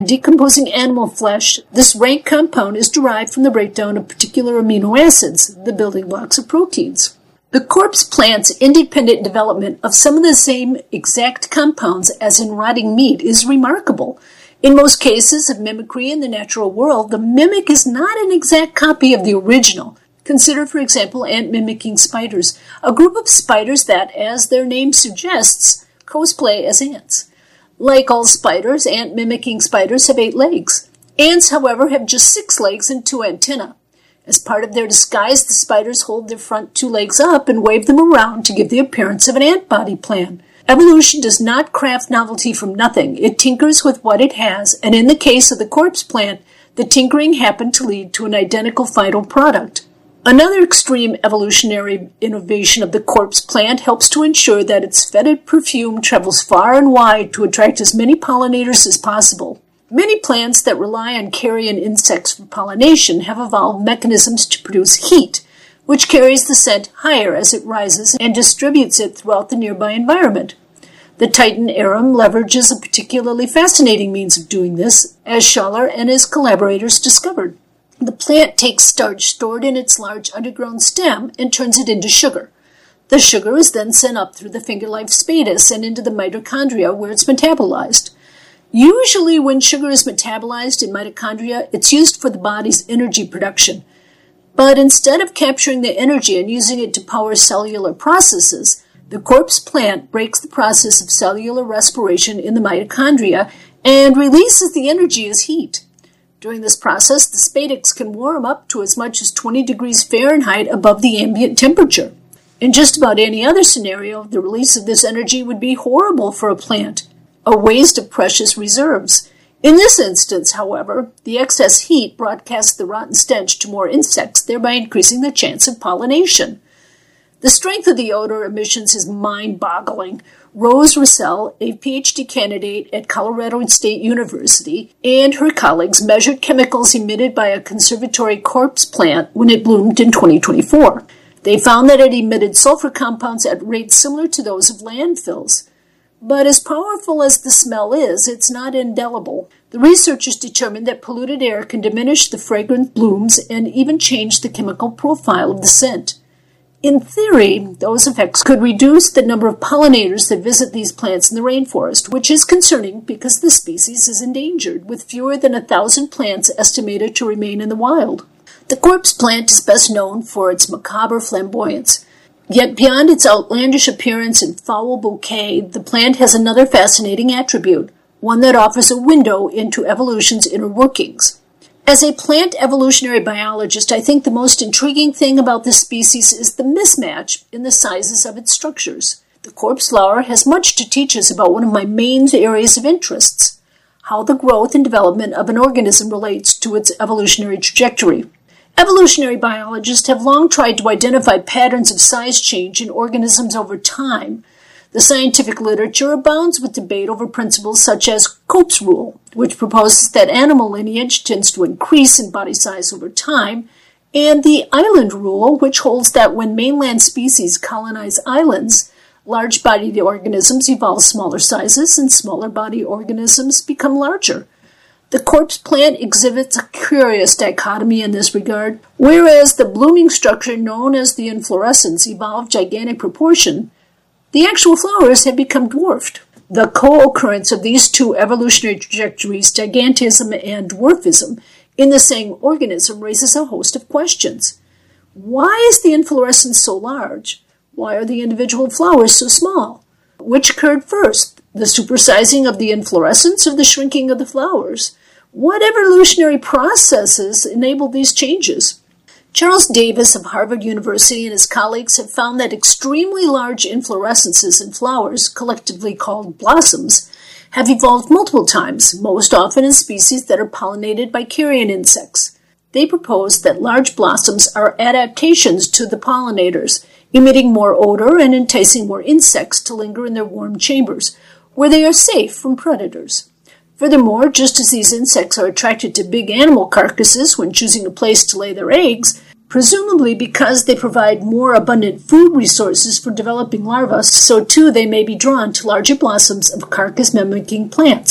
decomposing animal flesh, this rank compound is derived from the breakdown of particular amino acids, the building blocks of proteins. The corpse plant's independent development of some of the same exact compounds as in rotting meat is remarkable. In most cases of mimicry in the natural world, the mimic is not an exact copy of the original. Consider, for example, ant-mimicking spiders, a group of spiders that, as their name suggests, cosplay as ants. Like all spiders, ant-mimicking spiders have 8 legs. Ants, however, have just 6 legs and 2 antennae. As part of their disguise, the spiders hold their front 2 legs up and wave them around to give the appearance of an ant body plan. Evolution does not craft novelty from nothing. It tinkers with what it has, and in the case of the corpse plant, the tinkering happened to lead to an identical final product. Another extreme evolutionary innovation of the corpse plant helps to ensure that its fetid perfume travels far and wide to attract as many pollinators as possible. Many plants that rely on carrion insects for pollination have evolved mechanisms to produce heat, which carries the scent higher as it rises and distributes it throughout the nearby environment. The Titan arum leverages a particularly fascinating means of doing this, as Schaller and his collaborators discovered. The plant takes starch stored in its large underground stem and turns it into sugar. The sugar is then sent up through the finger-like spadus and into the mitochondria where it's metabolized. Usually when sugar is metabolized in mitochondria, it's used for the body's energy production. But instead of capturing the energy and using it to power cellular processes, the corpse plant breaks the process of cellular respiration in the mitochondria and releases the energy as heat. During this process, the spadix can warm up to as much as 20 degrees Fahrenheit above the ambient temperature. In just about any other scenario, the release of this energy would be horrible for a plant, a waste of precious reserves. In this instance, however, the excess heat broadcasts the rotten stench to more insects, thereby increasing the chance of pollination. The strength of the odor emissions is mind-boggling. Rose Russell, a PhD candidate at Colorado State University, and her colleagues measured chemicals emitted by a conservatory corpse plant when it bloomed in 2024. They found that it emitted sulfur compounds at rates similar to those of landfills. But as powerful as the smell is, it's not indelible. The researchers determined that polluted air can diminish the fragrant blooms and even change the chemical profile of the scent. In theory, those effects could reduce the number of pollinators that visit these plants in the rainforest, which is concerning because the species is endangered, with fewer than 1,000 plants estimated to remain in the wild. The corpse plant is best known for its macabre flamboyance. Yet beyond its outlandish appearance and foul bouquet, the plant has another fascinating attribute, one that offers a window into evolution's inner workings. As a plant evolutionary biologist, I think the most intriguing thing about this species is the mismatch in the sizes of its structures. The corpse flower has much to teach us about one of my main areas of interests, how the growth and development of an organism relates to its evolutionary trajectory. Evolutionary biologists have long tried to identify patterns of size change in organisms over time. The scientific literature abounds with debate over principles such as Cope's rule, which proposes that animal lineage tends to increase in body size over time, and the island rule, which holds that when mainland species colonize islands, large-bodied organisms evolve smaller sizes and smaller-bodied organisms become larger. The corpse plant exhibits a curious dichotomy in this regard. Whereas the blooming structure known as the inflorescence evolved gigantic proportion, the actual flowers have become dwarfed. The co-occurrence of these two evolutionary trajectories, gigantism and dwarfism, in the same organism raises a host of questions. Why is the inflorescence so large? Why are the individual flowers so small? Which occurred first, the supersizing of the inflorescence or the shrinking of the flowers? What evolutionary processes enable these changes? Charles Davis of Harvard University and his colleagues have found that extremely large inflorescences in flowers, collectively called blossoms, have evolved multiple times, most often in species that are pollinated by carrion insects. They propose that large blossoms are adaptations to the pollinators, emitting more odor and enticing more insects to linger in their warm chambers, where they are safe from predators. Furthermore, just as these insects are attracted to big animal carcasses when choosing a place to lay their eggs, presumably because they provide more abundant food resources for developing larvae, so too they may be drawn to larger blossoms of carcass-mimicking plants.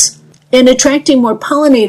and attracting more pollinators